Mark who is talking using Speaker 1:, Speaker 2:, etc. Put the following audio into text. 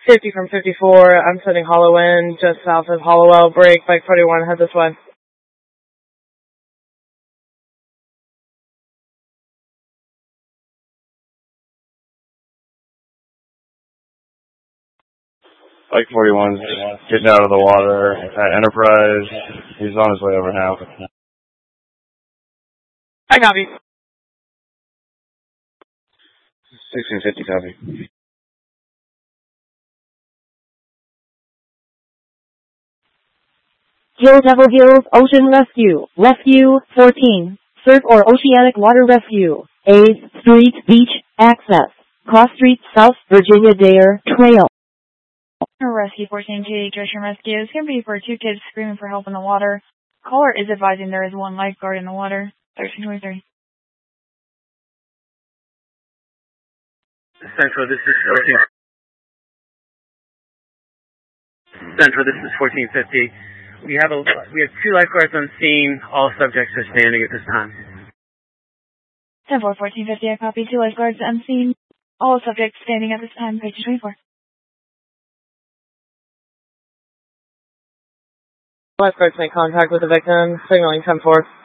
Speaker 1: 50 from 54, I'm sending hollow in just south of Hollowell. Break, bike 41, head this way.
Speaker 2: Bike 41's getting out of the water at Enterprise. He's on his way over now.
Speaker 1: I copy.
Speaker 2: 1650 copy.
Speaker 3: Hill Devil Hills Ocean Rescue. Rescue 14. Surf or oceanic water rescue. A's Street Beach Access. Cross Street South Virginia Dare Trail.
Speaker 4: Rescue 14G, Ocean Rescue. It's going to be for 2 kids screaming for help in the water. Caller is advising there is 1 lifeguard in the water. 1323.
Speaker 5: Central, this is 1450. We have 2 lifeguards on scene. All subjects are standing at this time.
Speaker 4: 10-4, 1450, I copy. 2 lifeguards on scene. All subjects standing at this time. 1324.
Speaker 1: Lifeguards make contact with the victim, signaling 10-4.